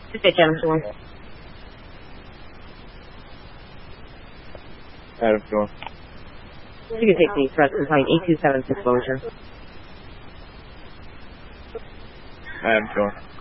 Stitch Adam 4. Adam 4. You can take the express complaint 8276 Lozier. Adam 4.